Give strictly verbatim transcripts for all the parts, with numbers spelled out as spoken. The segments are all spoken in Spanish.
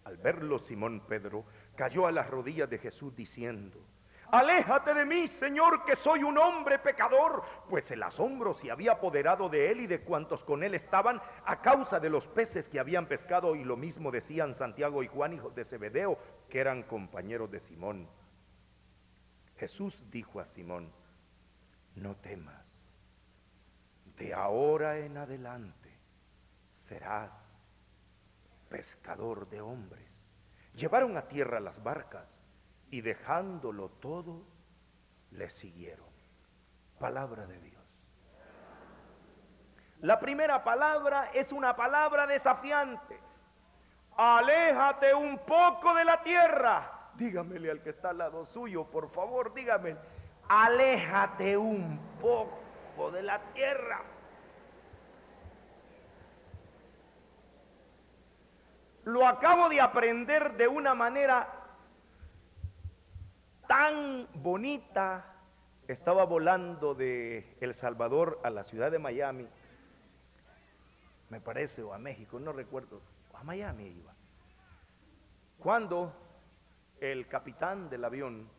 Al verlo, Simón Pedro cayó a las rodillas de Jesús diciendo: aléjate de mí, Señor, que soy un hombre pecador. Pues el asombro se había apoderado de él y de cuantos con él estaban a causa de los peces que habían pescado, y lo mismo decían Santiago y Juan, hijos de Zebedeo, que eran compañeros de Simón. Jesús dijo a Simón: no temas, de ahora en adelante serás pescador de hombres. Llevaron a tierra las barcas y dejándolo todo, le siguieron. Palabra de Dios. La primera palabra es una palabra desafiante. Aléjate un poco de la tierra. Dígamele al que está al lado suyo, por favor, dígame: aléjate un poco de la tierra. Lo acabo de aprender de una manera tan bonita. Estaba volando de El Salvador a la ciudad de Miami, me parece, o a México, no recuerdo, a Miami iba, cuando el capitán del avión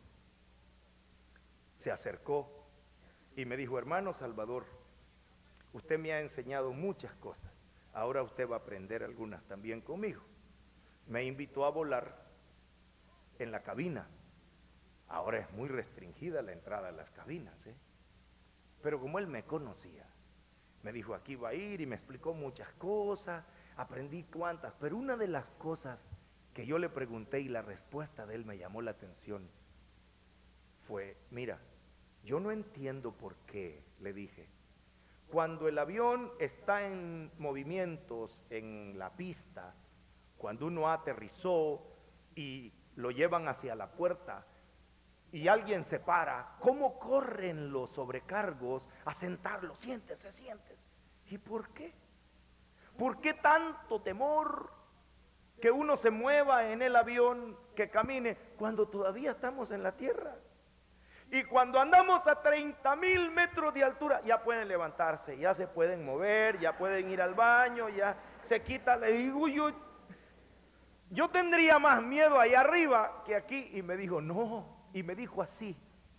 se acercó y me dijo: hermano Salvador, usted me ha enseñado muchas cosas, ahora usted va a aprender algunas también conmigo. Me invitó a volar en la cabina. Ahora es muy restringida la entrada a las cabinas, ¿eh? Pero como él me conocía, me dijo: aquí va a ir, y me explicó muchas cosas, aprendí cuantas, pero una de las cosas que yo le pregunté y la respuesta de él me llamó la atención fue: mira, yo no entiendo por qué, le dije, cuando el avión está en movimientos en la pista, cuando uno aterrizó y lo llevan hacia la puerta y alguien se para, ¿cómo corren los sobrecargos a sentarlo? Siéntese, siéntese. ¿Y por qué? ¿Por qué tanto temor que uno se mueva en el avión, que camine, cuando todavía estamos en la tierra? Y cuando andamos a treinta mil metros de altura, ya pueden levantarse, ya se pueden mover, ya pueden ir al baño, ya se quita. Le digo yo, yo tendría más miedo allá arriba que aquí. Y me dijo: no. Y me dijo así: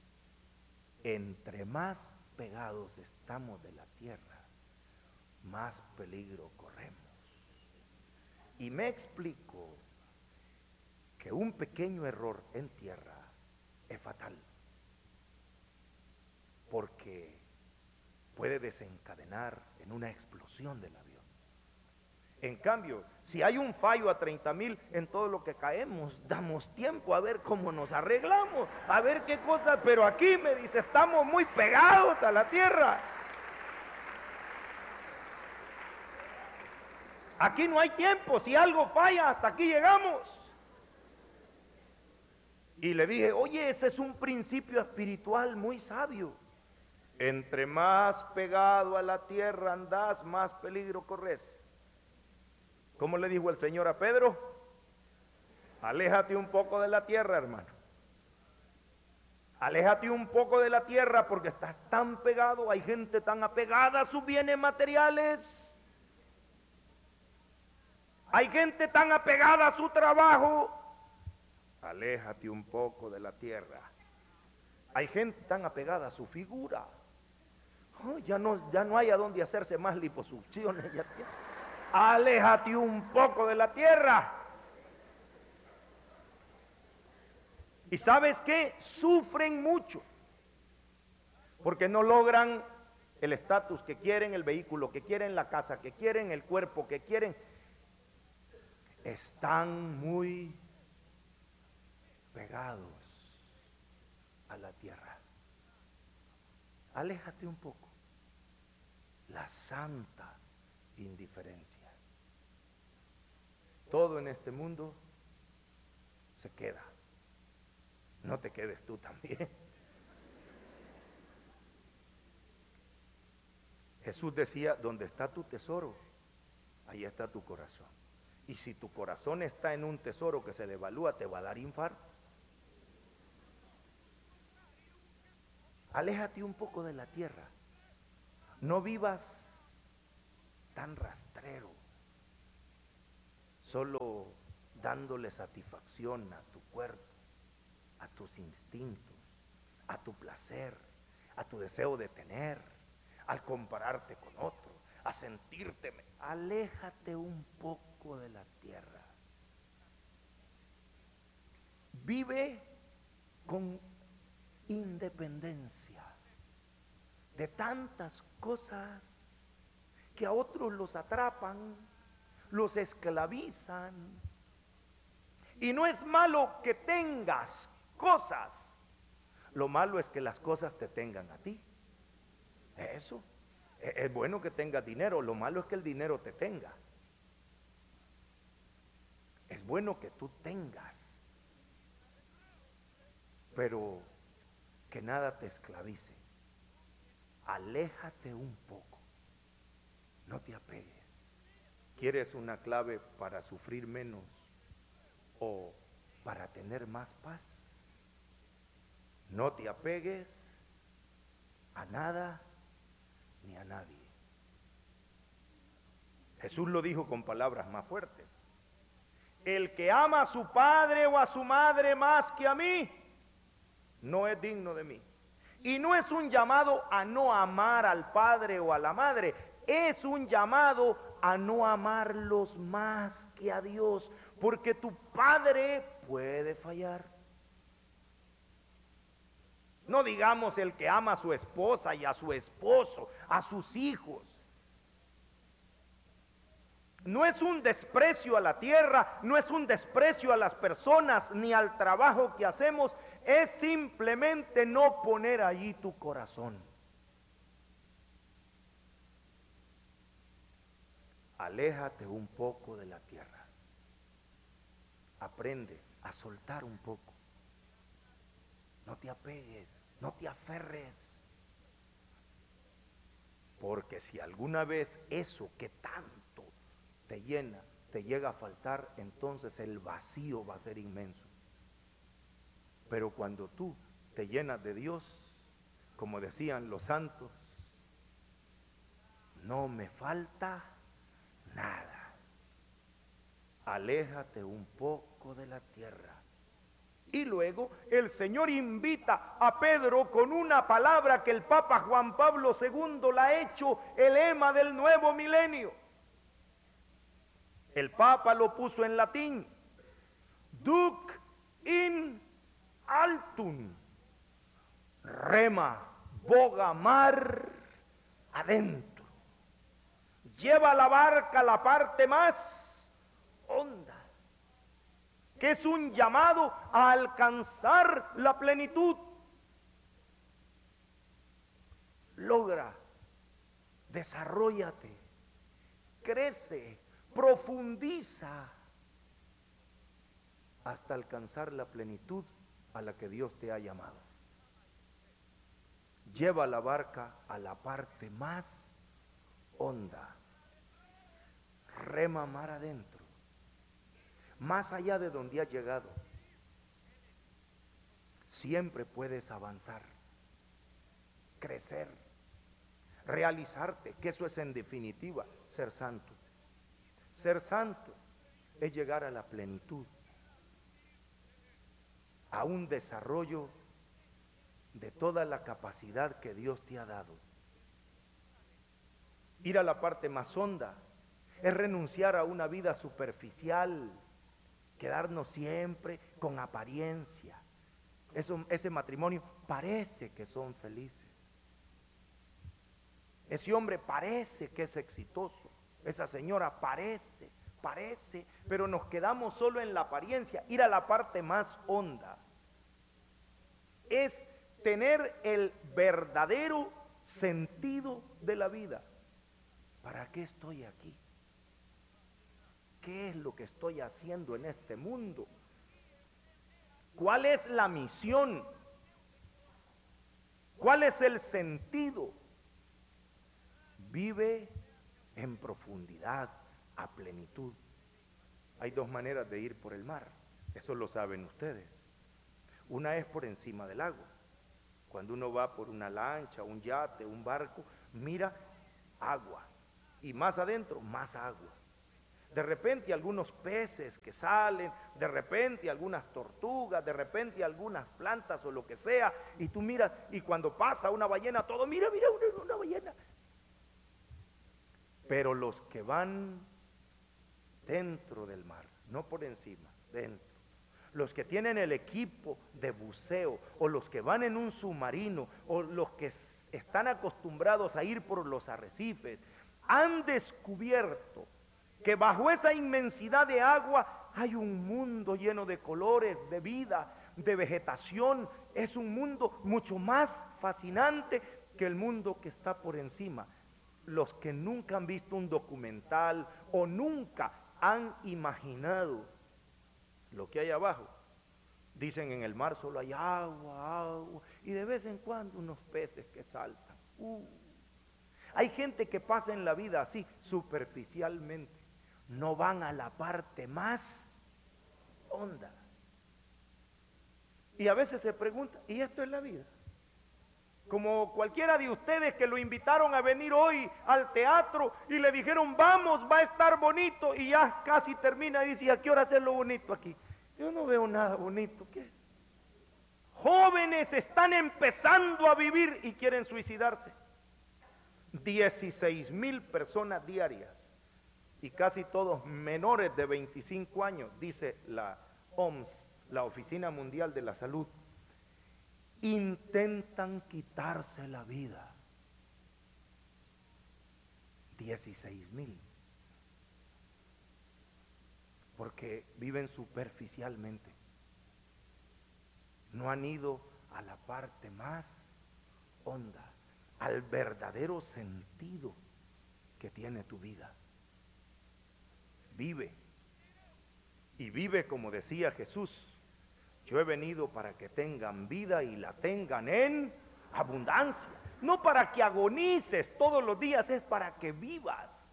entre más pegados estamos de la tierra, más peligro corremos. Y me explicó que un pequeño error en tierra es fatal, porque puede desencadenar en una explosión del avión. En cambio, si hay un fallo a treinta mil, en todo lo que caemos, damos tiempo a ver cómo nos arreglamos, a ver qué cosas. Pero aquí me dice: estamos muy pegados a la tierra. Aquí no hay tiempo, si algo falla, hasta aquí llegamos. Y le dije: oye, ese es un principio espiritual muy sabio. Entre más pegado a la tierra andás, más peligro corres. ¿Cómo le dijo el Señor a Pedro? Aléjate un poco de la tierra, hermano. Aléjate un poco de la tierra, porque estás tan pegado, hay gente tan apegada a sus bienes materiales. Hay gente tan apegada a su trabajo. Aléjate un poco de la tierra. Hay gente tan apegada a su figura. Oh, ya, no, ya no hay a dónde hacerse más liposucciones. Ya, ya. Aléjate un poco de la tierra. Y ¿sabes qué? Sufren mucho, porque no logran el estatus que quieren, el vehículo que quieren, la casa que quieren, el cuerpo que quieren. Están muy pegados a la tierra. Aléjate un poco. La santa indiferencia. Todo en este mundo se queda. No te quedes tú también. Jesús decía: donde está tu tesoro, ahí está tu corazón. Y si tu corazón está en un tesoro que se devalúa, te va a dar infarto. Aléjate un poco de la tierra. No vivas tan rastrero, solo dándole satisfacción a tu cuerpo, a tus instintos, a tu placer, a tu deseo de tener, al compararte con otro, a sentirte. Aléjate un poco de la tierra. Vive con independencia de tantas cosas que a otros los atrapan, los esclavizan. Y no es malo que tengas cosas, lo malo es que las cosas te tengan a ti. Eso, es bueno que tengas dinero, lo malo es que el dinero te tenga. Es bueno que tú tengas, pero que nada te esclavice. Aléjate un poco, no te apegues. ¿Quieres una clave para sufrir menos o para tener más paz? No te apegues a nada ni a nadie. Jesús lo dijo con palabras más fuertes. El que ama a su padre o a su madre más que a mí, no es digno de mí. Y no es un llamado a no amar al padre o a la madre, es un llamado a no amarlos más que a Dios, porque tu padre puede fallar. No digamos el que ama a su esposa y a su esposo, a sus hijos. No es un desprecio a la tierra, no es un desprecio a las personas ni al trabajo que hacemos, es simplemente no poner allí tu corazón. Aléjate un poco de la tierra. Aprende a soltar un poco. No te apegues, no te aferres. Porque si alguna vez eso que tanto te llena, te llega a faltar, entonces el vacío va a ser inmenso. Pero cuando tú te llenas de Dios, como decían los santos, no me falta nada. Aléjate un poco de la tierra. Y luego el Señor invita a Pedro con una palabra que el Papa Juan Pablo segundo la ha hecho el lema del nuevo milenio. El Papa lo puso en latín: Duc in altum, rema, boga mar adentro. Lleva la barca a la parte más honda, que es un llamado a alcanzar la plenitud. Logra, desarróllate, crece, profundiza hasta alcanzar la plenitud a la que Dios te ha llamado. Lleva la barca a la parte más honda, rema mar adentro, más allá de donde has llegado. Siempre puedes avanzar, crecer, realizarte, que eso es en definitiva ser santo. Ser santo es llegar a la plenitud, a un desarrollo de toda la capacidad que Dios te ha dado. Ir a la parte más honda es renunciar a una vida superficial, quedarnos siempre con apariencia. Eso, ese matrimonio parece que son felices. Ese hombre parece que es exitoso. Esa señora parece, parece, pero nos quedamos solo en la apariencia. Ir a la parte más honda es tener el verdadero sentido de la vida. ¿Para qué estoy aquí? ¿Qué es lo que estoy haciendo en este mundo? ¿Cuál es la misión? ¿Cuál es el sentido? Vive en profundidad, a plenitud. Hay dos maneras de ir por el mar, eso lo saben ustedes. Una es por encima del agua. Cuando uno va por una lancha, un yate, un barco, mira agua, y más adentro, más agua. de repente algunos peces que salen, de repente algunas tortugas, de repente algunas plantas o lo que sea, y tú miras, y cuando pasa una ballena, todo, mira, mira, una, una ballena. Pero los que van dentro del mar, no por encima, dentro, los que tienen el equipo de buceo, o los que van en un submarino, o los que están acostumbrados a ir por los arrecifes, han descubierto que bajo esa inmensidad de agua hay un mundo lleno de colores, de vida, de vegetación. Es un mundo mucho más fascinante que el mundo que está por encima. Los que nunca han visto un documental o nunca han imaginado lo que hay abajo, dicen en el mar solo hay agua, agua, y de vez en cuando unos peces que saltan. Uh. Hay gente que pasa en la vida así, superficialmente. No van a la parte más honda. Y a veces se pregunta, ¿y esto es la vida? Como cualquiera de ustedes que lo invitaron a venir hoy al teatro y le dijeron, vamos, va a estar bonito, y ya casi termina y dice, ¿a qué hora hacerlo bonito aquí? Yo no veo nada bonito, ¿qué es? Jóvenes están empezando a vivir y quieren suicidarse. dieciséis mil personas diarias, y casi todos menores de veinticinco años, dice la O M S, la Oficina Mundial de la Salud, intentan quitarse la vida. dieciséis mil. Porque viven superficialmente. No han ido a la parte más honda, al verdadero sentido que tiene tu vida. Vive. Y vive como decía Jesús. Yo he venido para que tengan vida y la tengan en abundancia. No para que agonices todos los días, es para que vivas.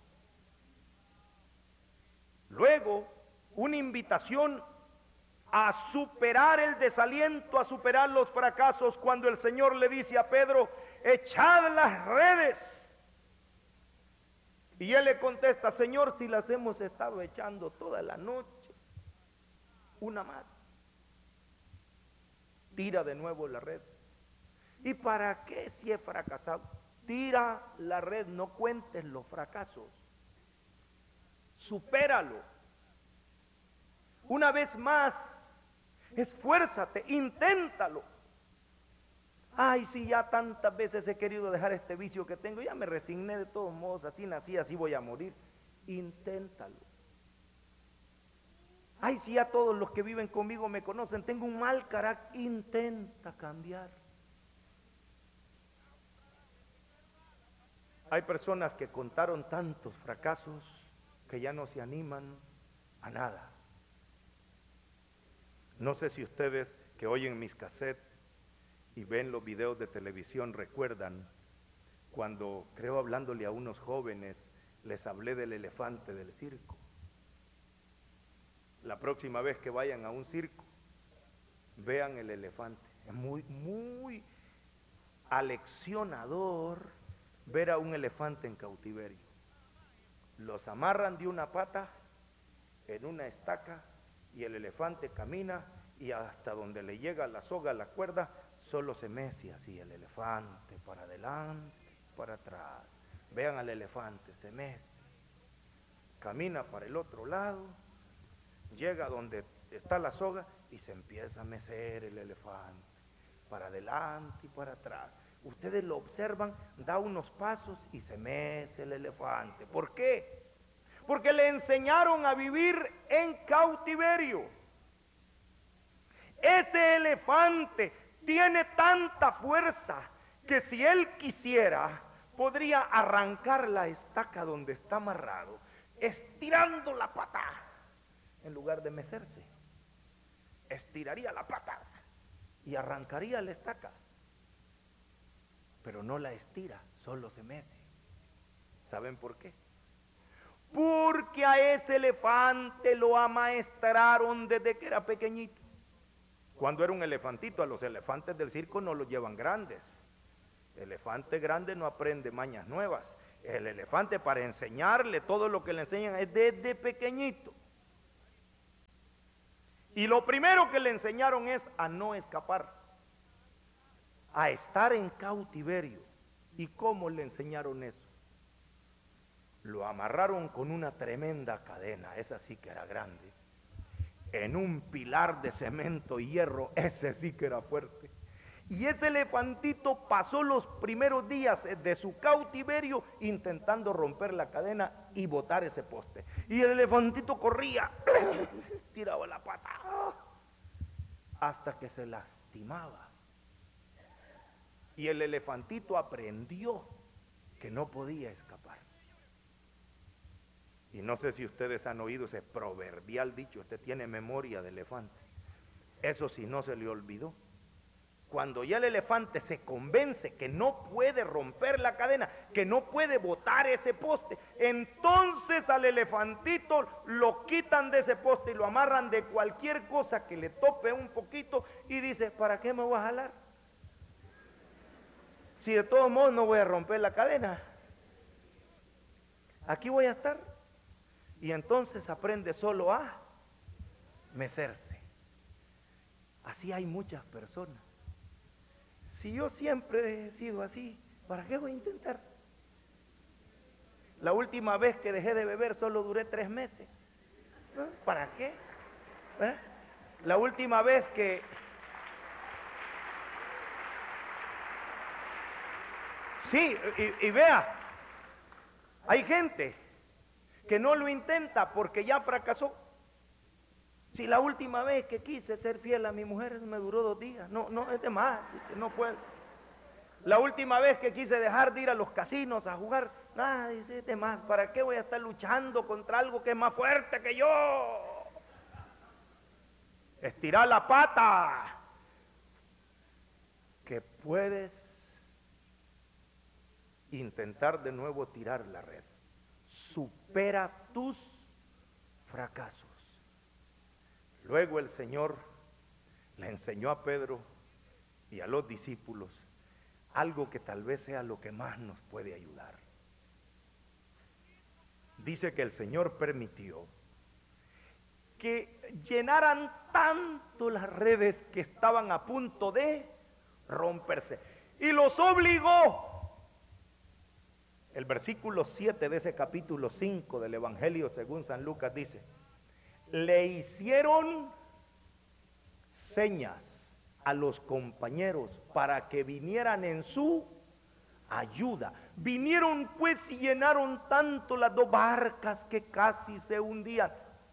Luego, una invitación a superar el desaliento, a superar los fracasos, cuando el Señor le dice a Pedro, echad las redes. Y él le contesta, Señor, si las hemos estado echando toda la noche, una más. Tira de nuevo la red. ¿Y para qué si he fracasado? Tira la red, no cuentes los fracasos. Supéralo. Una vez más, esfuérzate, inténtalo. Ay, si ya tantas veces he querido dejar este vicio que tengo, ya me resigné de todos modos, así nací, así voy a morir. Inténtalo. Ay, si ya todos los que viven conmigo me conocen, tengo un mal carácter, intenta cambiar. Hay personas que contaron tantos fracasos que ya no se animan a nada. No sé si ustedes que oyen mis cassettes y ven los videos de televisión recuerdan cuando, creo hablándole a unos jóvenes, les hablé del elefante del circo. La próxima vez que vayan a un circo, vean el elefante. Es muy, muy aleccionador ver a un elefante en cautiverio. Los amarran de una pata en una estaca y el elefante camina y hasta donde le llega la soga, la cuerda, solo se mece así el elefante, para adelante, para atrás. Vean al elefante, se mece, camina para el otro lado, llega donde está la soga y se empieza a mecer el elefante, para adelante y para atrás. Ustedes lo observan, da unos pasos y se mece el elefante. ¿Por qué? Porque le enseñaron a vivir en cautiverio. Ese elefante tiene tanta fuerza que si él quisiera, podría arrancar la estaca donde está amarrado, estirando la pata, en lugar de mecerse. Estiraría la pata y arrancaría la estaca. Pero no la estira, solo se mece. ¿Saben por qué? Porque a ese elefante lo amaestraron desde que era pequeñito. Cuando era un elefantito, a los elefantes del circo no los llevan grandes. El elefante grande no aprende mañas nuevas. El elefante, para enseñarle todo lo que le enseñan es desde pequeñito. Y lo primero que le enseñaron es a no escapar, a estar en cautiverio. ¿Y cómo le enseñaron eso? Lo amarraron con una tremenda cadena, esa sí que era grande, en un pilar de cemento y hierro, ese sí que era fuerte. Y ese elefantito pasó los primeros días de su cautiverio intentando romper la cadena y botar ese poste. Y el elefantito corría, tiraba la pata, hasta que se lastimaba. Y el elefantito aprendió que no podía escapar. Y no sé si ustedes han oído ese proverbial dicho, usted tiene memoria de elefante. Eso sí no se le olvidó. Cuando ya el elefante se convence que no puede romper la cadena, que no puede botar ese poste, entonces al elefantito lo quitan de ese poste y lo amarran de cualquier cosa que le tope un poquito y dice, ¿para qué me voy a jalar? Si de todos modos no voy a romper la cadena, aquí voy a estar. Y entonces aprende solo a mecerse. Así hay muchas personas. Si yo siempre he sido así, ¿para qué voy a intentar? La última vez que dejé de beber solo duré tres meses. ¿No? ¿Para qué? ¿Verdad? La última vez que... Sí, y, y vea, hay gente que no lo intenta porque ya fracasó. Si la última vez que quise ser fiel a mi mujer me duró dos días, no, no, es de más, dice, no puedo. La última vez que quise dejar de ir a los casinos a jugar, nada, dice, es de más, ¿para qué voy a estar luchando contra algo que es más fuerte que yo? Estirar la pata, que puedes intentar de nuevo tirar la red. Supera tus fracasos. Luego el Señor le enseñó a Pedro y a los discípulos algo que tal vez sea lo que más nos puede ayudar. Dice que el Señor permitió que llenaran tanto las redes que estaban a punto de romperse y los obligó. El versículo siete de ese capítulo cinco del Evangelio según San Lucas dice, le hicieron señas a los compañeros para que vinieran en su ayuda. Vinieron pues y llenaron tanto las dos barcas que casi se hundían.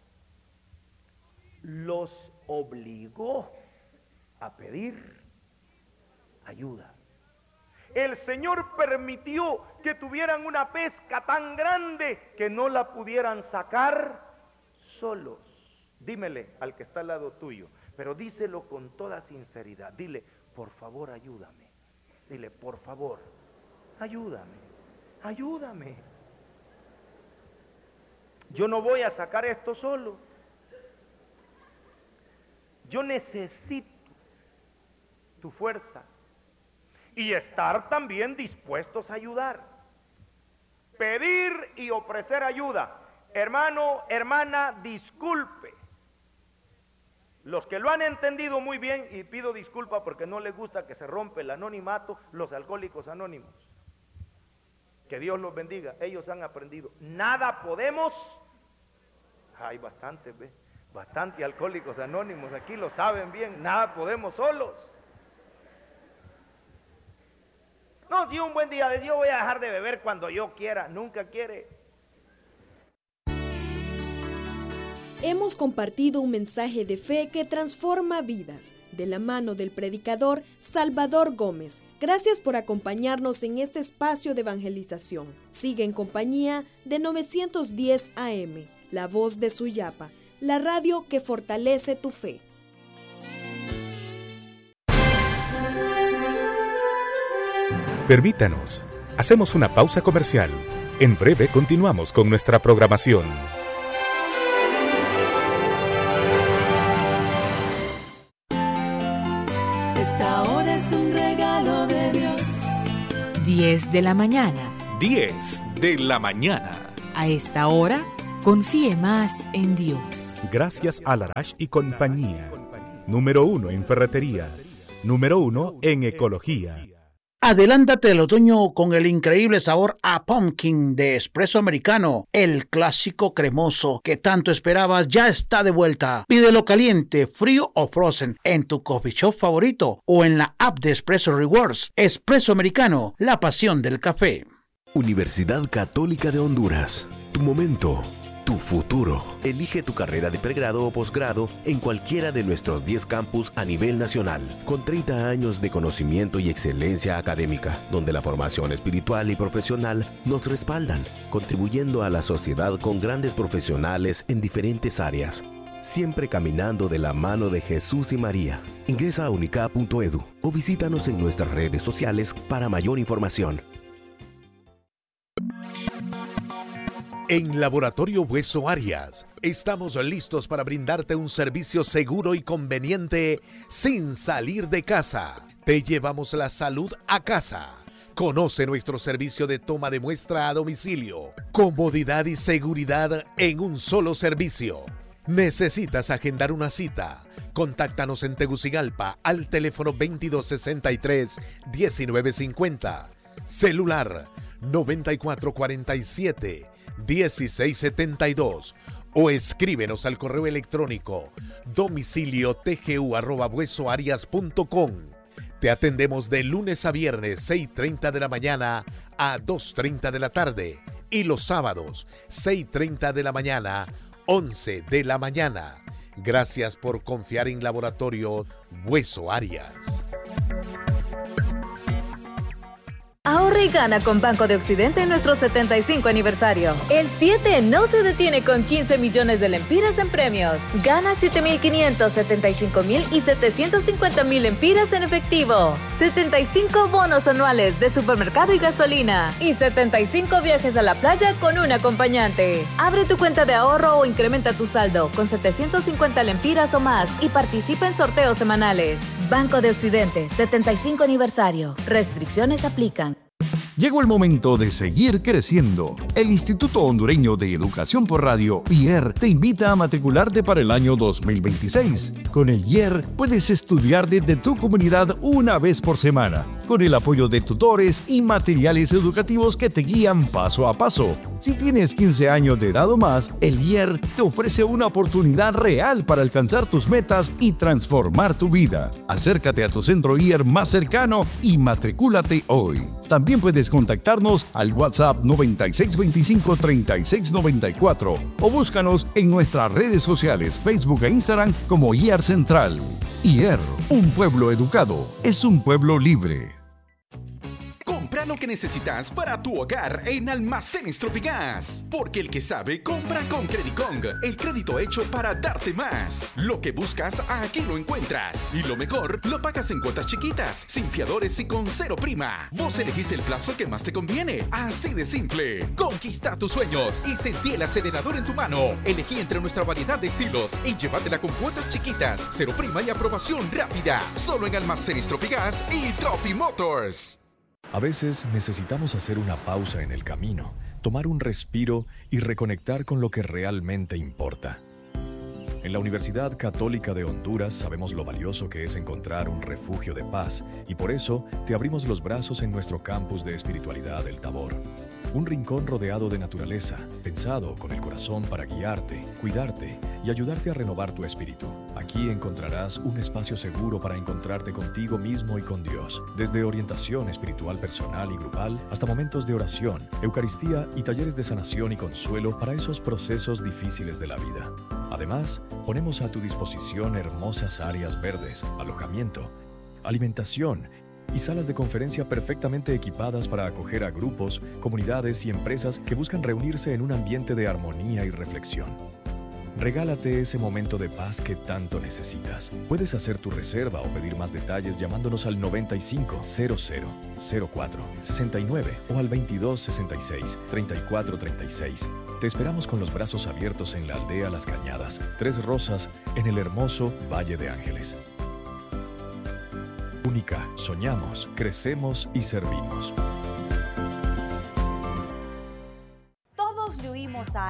Los obligó a pedir ayuda. El Señor permitió que tuvieran una pesca tan grande que no la pudieran sacar solos. Dímele al que está al lado tuyo, pero díselo con toda sinceridad. Dile, por favor, ayúdame. Dile, por favor, ayúdame, ayúdame. Yo no voy a sacar esto solo. Yo necesito tu fuerza. Y estar también dispuestos a ayudar. Pedir y ofrecer ayuda. Hermano, hermana, disculpe. Los que lo han entendido muy bien, y pido disculpa porque no les gusta que se rompe el anonimato, los alcohólicos anónimos. Que Dios los bendiga, ellos han aprendido. Nada podemos. Hay bastantes, ¿ve? Bastante alcohólicos anónimos, aquí lo saben bien, nada podemos solos. No, si un buen día de Dios voy a dejar de beber cuando yo quiera, nunca quiere. Hemos compartido un mensaje de fe que transforma vidas, de la mano del predicador Salvador Gómez. Gracias por acompañarnos en este espacio de evangelización. Sigue en compañía de novecientos diez A M, La Voz de Suyapa, la radio que fortalece tu fe. Permítanos, hacemos una pausa comercial. En breve continuamos con nuestra programación. Esta hora es un regalo de Dios. diez de la mañana. diez de la mañana. A esta hora, confíe más en Dios. Gracias a Larash y compañía. Número uno en ferretería. Número uno en ecología. Adelántate del otoño con el increíble sabor a pumpkin de Espresso Americano. El clásico cremoso que tanto esperabas ya está de vuelta. Pídelo caliente, frío o frozen en tu coffee shop favorito o en la app de Espresso Rewards. Espresso Americano, la pasión del café. Universidad Católica de Honduras. Tu momento, tu futuro. Elige tu carrera de pregrado o posgrado en cualquiera de nuestros diez campus a nivel nacional, con treinta años de conocimiento y excelencia académica, donde la formación espiritual y profesional nos respaldan, contribuyendo a la sociedad con grandes profesionales en diferentes áreas, siempre caminando de la mano de Jesús y María. Ingresa a unicap punto edu o visítanos en nuestras redes sociales para mayor información. En Laboratorio Hueso Arias, estamos listos para brindarte un servicio seguro y conveniente sin salir de casa. Te llevamos la salud a casa. Conoce nuestro servicio de toma de muestra a domicilio. Comodidad y seguridad en un solo servicio. ¿Necesitas agendar una cita? Contáctanos en Tegucigalpa al teléfono veintidós sesenta y tres, diecinueve cincuenta. Celular noventa y cuatro cuarenta y siete, dieciséis setenta y dos o escríbenos al correo electrónico domicilio tgu arroba huesoarias punto com. Te atendemos de lunes a viernes seis y treinta de la mañana a dos y treinta de la tarde y los sábados seis y treinta de la mañana, once de la mañana. Gracias por confiar en Laboratorio Hueso Arias. Ahorra y gana con Banco de Occidente en nuestro setenta y cinco aniversario. El siete no se detiene con quince millones de lempiras en premios. Gana siete mil quinientos, setenta y cinco mil y setecientos cincuenta mil lempiras en efectivo. setenta y cinco bonos anuales de supermercado y gasolina. Y setenta y cinco viajes a la playa con un acompañante. Abre tu cuenta de ahorro o incrementa tu saldo con setecientos cincuenta lempiras o más y participa en sorteos semanales. Banco de Occidente, setenta y cinco aniversario. Restricciones aplican. Llegó el momento de seguir creciendo. El Instituto Hondureño de Educación por Radio, I E R, te invita a matricularte para el año dos mil veintiséis. Con el I E R puedes estudiar desde tu comunidad una vez por semana, con el apoyo de tutores y materiales educativos que te guían paso a paso. Si tienes quince años de edad o más, el I E R te ofrece una oportunidad real para alcanzar tus metas y transformar tu vida. Acércate a tu centro I E R más cercano y matricúlate hoy. También puedes contactarnos al WhatsApp noventa y seis veinticinco, treinta y seis noventa y cuatro o búscanos en nuestras redes sociales Facebook e Instagram como I E R Central. I E R, un pueblo educado, es un pueblo libre. Compra lo que necesitas para tu hogar en Almacenes Tropigas. Porque el que sabe, compra con Credicong. El crédito hecho para darte más. Lo que buscas, aquí lo encuentras. Y lo mejor, lo pagas en cuotas chiquitas, sin fiadores y con cero prima. Vos elegís el plazo que más te conviene. Así de simple. Conquista tus sueños y sentí el acelerador en tu mano. Elegí entre nuestra variedad de estilos y llévatela con cuotas chiquitas, cero prima y aprobación rápida. Solo en Almacenes Tropigas y Tropi Motors. A veces necesitamos hacer una pausa en el camino, tomar un respiro y reconectar con lo que realmente importa. En la Universidad Católica de Honduras sabemos lo valioso que es encontrar un refugio de paz y por eso te abrimos los brazos en nuestro campus de espiritualidad El Tabor. Un rincón rodeado de naturaleza, pensado con el corazón para guiarte, cuidarte y ayudarte a renovar tu espíritu. Aquí encontrarás un espacio seguro para encontrarte contigo mismo y con Dios. Desde orientación espiritual personal y grupal hasta momentos de oración, Eucaristía y talleres de sanación y consuelo para esos procesos difíciles de la vida. Además, ponemos a tu disposición hermosas áreas verdes, alojamiento, alimentación y salas de conferencia perfectamente equipadas para acoger a grupos, comunidades y empresas que buscan reunirse en un ambiente de armonía y reflexión. Regálate ese momento de paz que tanto necesitas. Puedes hacer tu reserva o pedir más detalles llamándonos al noventa y cinco, cero cero, cero cuatro, sesenta y nueve o al veintidós sesenta y seis, treinta y cuatro treinta y seis. Te esperamos con los brazos abiertos en la aldea Las Cañadas, Tres Rosas, en el hermoso Valle de Ángeles. Única, soñamos, crecemos y servimos.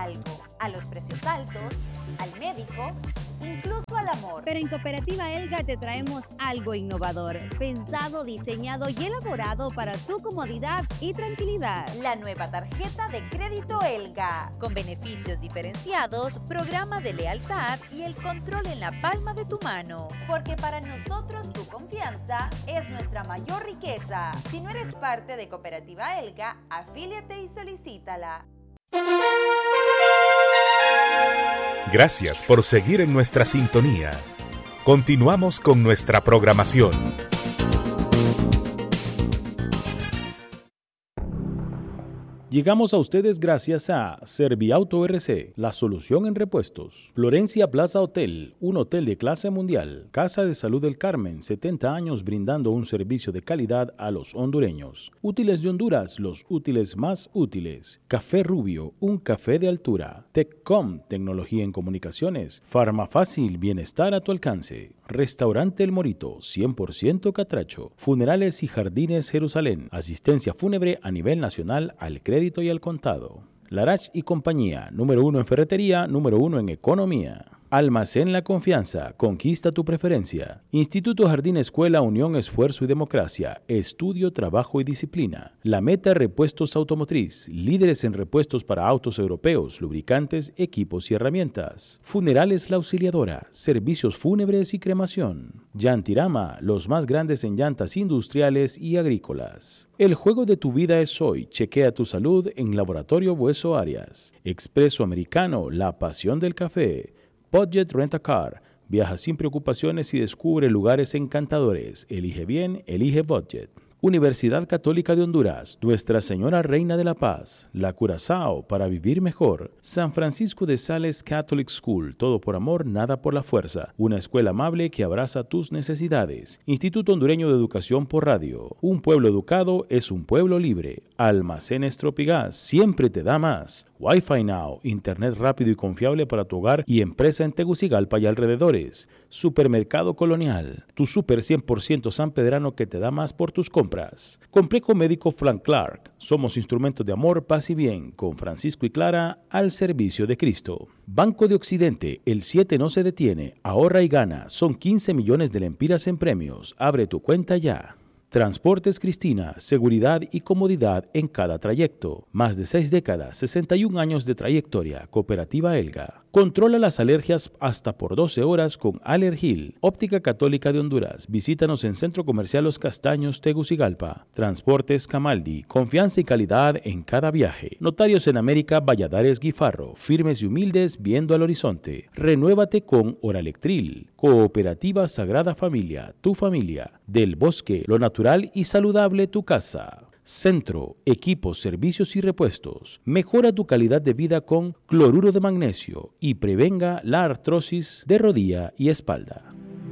algo, a los precios altos, al médico, incluso al amor. Pero en Cooperativa Elga te traemos algo innovador, pensado, diseñado y elaborado para tu comodidad y tranquilidad. La nueva tarjeta de crédito Elga, con beneficios diferenciados, programa de lealtad y el control en la palma de tu mano. Porque para nosotros tu confianza es nuestra mayor riqueza. Si no eres parte de Cooperativa Elga, afíliate y solicítala. Gracias por seguir en nuestra sintonía. Continuamos con nuestra programación. Llegamos a ustedes gracias a Serviauto R C, la solución en repuestos. Florencia Plaza Hotel, un hotel de clase mundial. Casa de Salud del Carmen, setenta años brindando un servicio de calidad a los hondureños. Útiles de Honduras, los útiles más útiles. Café Rubio, un café de altura. Teccom, tecnología en comunicaciones. Farmafácil, bienestar a tu alcance. Restaurante El Morito, cien por ciento catracho. Funerales y Jardines Jerusalén. Asistencia fúnebre a nivel nacional al crédito y al contado. Larach y compañía, número uno en ferretería, número uno en economía. Almacén La Confianza, conquista tu preferencia. Instituto Jardín Escuela Unión Esfuerzo y Democracia, estudio, trabajo y disciplina. La Meta Repuestos Automotriz, líderes en repuestos para autos europeos, lubricantes, equipos y herramientas. Funerales La Auxiliadora, servicios fúnebres y cremación. Yantirama, los más grandes en llantas industriales y agrícolas. El juego de tu vida es hoy. Chequea tu salud en Laboratorio Hueso Arias. Expreso Americano, la pasión del café. Budget Rent-A-Car. Viaja sin preocupaciones y descubre lugares encantadores. Elige bien, elige Budget. Universidad Católica de Honduras, Nuestra Señora Reina de la Paz, La Curazao, para vivir mejor. San Francisco de Sales Catholic School, todo por amor, nada por la fuerza. Una escuela amable que abraza tus necesidades. Instituto Hondureño de Educación por Radio. Un pueblo educado es un pueblo libre. Almacenes Tropigas, siempre te da más. Wi-Fi Now, internet rápido y confiable para tu hogar y empresa en Tegucigalpa y alrededores. Supermercado Colonial, tu super cien por ciento sanpedrano que te da más por tus compras. Complejo Médico Frank Clark, somos instrumentos de amor, paz y bien, con Francisco y Clara al servicio de Cristo. Banco de Occidente, el siete no se detiene, ahorra y gana, son quince millones de lempiras en premios, abre tu cuenta ya. Transportes Cristina, seguridad y comodidad en cada trayecto. Más de seis décadas, sesenta y un años de trayectoria. Cooperativa Elga. Controla las alergias hasta por doce horas con Allergil. Óptica Católica de Honduras. Visítanos en Centro Comercial Los Castaños, Tegucigalpa. Transportes Camaldi. Confianza y calidad en cada viaje. Notarios en América, Valladares Guifarro. Firmes y humildes viendo al horizonte. Renuévate con Oralectril. Cooperativa Sagrada Familia. Tu familia. Del Bosque, lo natural y saludable tu casa. Centro, equipos, servicios y repuestos. Mejora tu calidad de vida con cloruro de magnesio y prevenga la artrosis de rodilla y espalda.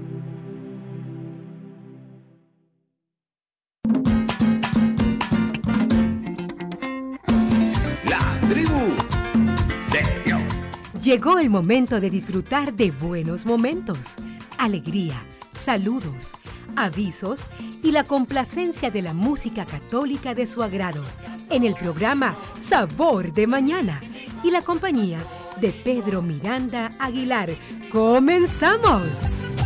La tribu de Dios. Llegó el momento de disfrutar de buenos momentos, alegría, saludos, avisos y la complacencia de la música católica de su agrado en el programa Sabor de Mañana y la compañía de Pedro Miranda Aguilar. ¡Comenzamos!